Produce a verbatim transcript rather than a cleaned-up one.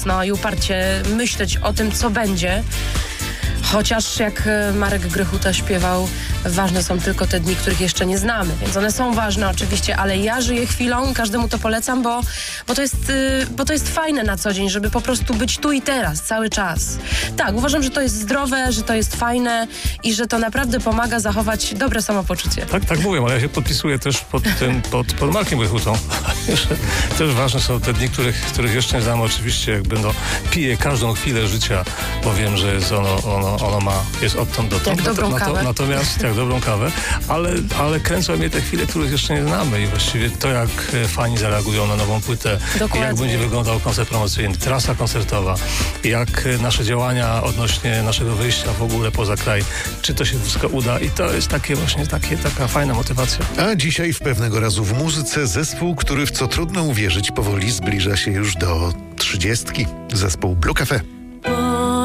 mocno i uparcie myśleć o tym, co będzie. Chociaż jak Marek Grychuta śpiewał, ważne są tylko te dni, których jeszcze nie znamy. Więc one są ważne oczywiście, ale ja żyję chwilą, każdemu to polecam, bo, bo, to jest, yy, bo to jest fajne na co dzień, żeby po prostu być tu i teraz, cały czas. Tak, uważam, że to jest zdrowe, że to jest fajne i że to naprawdę pomaga zachować dobre samopoczucie. Tak, tak mówię, ale ja się podpisuję też pod tym, pod, pod Markiem Grychutą. Też ważne są te dni, których, których jeszcze nie znamy. Oczywiście jakby no, piję każdą chwilę życia, bo wiem, że jest ono, ono ono ma, jest odtąd dotąd. Jak dobrą Nato, kawę. Natomiast, jak dobrą kawę, ale, ale kręcą mnie te chwile, których jeszcze nie znamy i właściwie to, jak fani zareagują na nową płytę, Dokładnie. jak będzie wyglądał koncert promocyjny, trasa koncertowa, jak nasze działania odnośnie naszego wyjścia w ogóle poza kraj, czy to się wszystko uda i to jest takie właśnie takie, taka fajna motywacja. A dzisiaj w Pewnego razu w muzyce zespół, który w co trudno uwierzyć powoli zbliża się już do trzydziestki. Zespół Blue Cafe.